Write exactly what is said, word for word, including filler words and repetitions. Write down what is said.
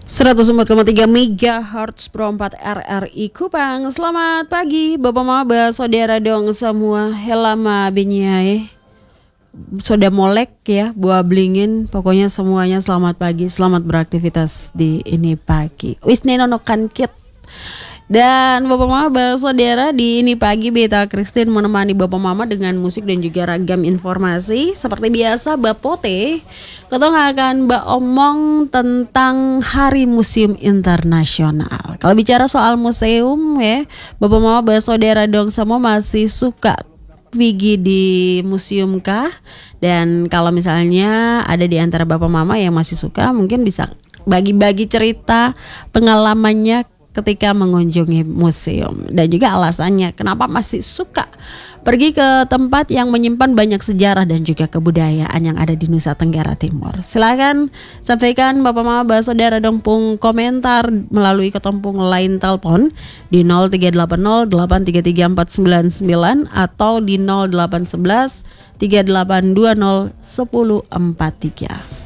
seratus empat koma tiga megahertz Pro empat R R I Kupang. Selamat pagi Bapak Maba, saudara dong semua. Helama benyai Soda molek ya, buah blingin. Pokoknya semuanya selamat pagi, selamat beraktivitas di ini pagi. Wis nenonokan kit. Dan Bapak Mama, saudara, di ini pagi Beta Christine menemani Bapak Mama dengan musik dan juga ragam informasi. Seperti biasa Bapote, kita akan mbak omong tentang Hari Museum Internasional. Kalau bicara soal museum ya, Bapak Mama, saudara dong semua masih suka pergi di museum kah? Dan kalau misalnya ada di antara Bapak Mama yang masih suka, mungkin bisa bagi-bagi cerita pengalamannya ketika mengunjungi museum dan juga alasannya kenapa masih suka pergi ke tempat yang menyimpan banyak sejarah dan juga kebudayaan yang ada di Nusa Tenggara Timur. Silakan sampaikan Bapak Mama saudara dongpung komentar melalui ketumpung line telepon di nol tiga delapan nol delapan tiga tiga empat sembilan sembilan atau di nol delapan satu satu tiga delapan dua nol satu nol empat tiga.